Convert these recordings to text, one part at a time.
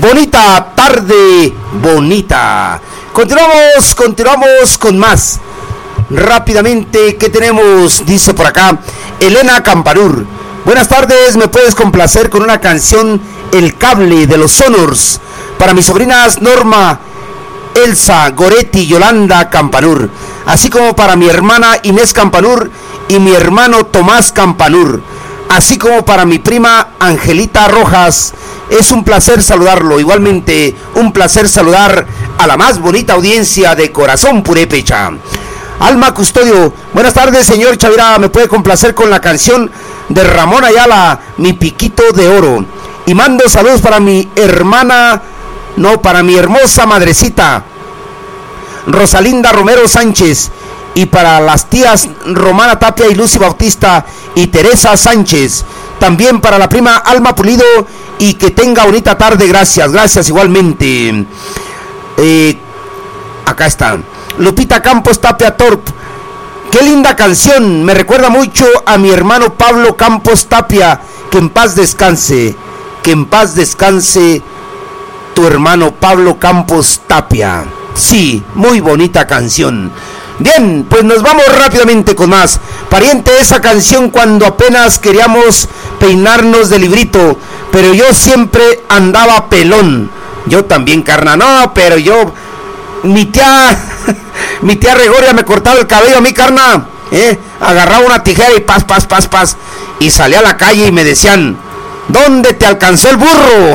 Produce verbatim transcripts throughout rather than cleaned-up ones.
bonita tarde, bonita. Continuamos, continuamos con más. Rápidamente, ¿qué tenemos? Dice por acá Elena Campanur. Buenas tardes, ¿me puedes complacer con una canción El Cable de los Sonors? Para mis sobrinas Norma, Elsa, Goretti, Yolanda Campanur, así como para mi hermana Inés Campanur y mi hermano Tomás Campanur, así como para mi prima Angelita Rojas. Es un placer saludarlo. Igualmente, un placer saludar a la más bonita audiencia de Corazón Purépecha. Alma Custodio, buenas tardes, señor Chavira, ¿me puede complacer con la canción de Ramón Ayala, Mi Piquito de Oro? Y mando saludos para mi hermana, no, para mi hermosa madrecita, Rosalinda Romero Sánchez, y para las tías Romana Tapia y Lucy Bautista y Teresa Sánchez. También para la prima Alma Pulido, y que tenga bonita tarde. Gracias, gracias igualmente. Eh, acá está Lupita Campos Tapia Torp. Qué linda canción, me recuerda mucho a mi hermano Pablo Campos Tapia. Que en paz descanse, que en paz descanse tu hermano Pablo Campos Tapia. Sí, muy bonita canción. Bien, pues nos vamos rápidamente con más. Pariente, esa canción cuando apenas queríamos peinarnos de librito, pero yo siempre andaba pelón. Yo también, carna, no, pero yo, mi tía, mi tía Gregoria me cortaba el cabello a mí, carna, ¿eh? Agarraba una tijera y paz, paz, paz, paz, y salía a la calle y me decían, ¿dónde te alcanzó el burro?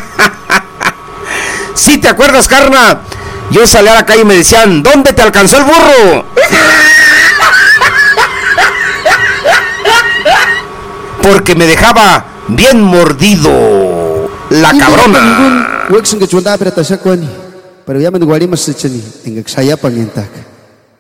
¿Sí te acuerdas, carna? Yo salía a la calle y me decían, ¿dónde te alcanzó el burro? Porque me dejaba bien mordido la cabrona.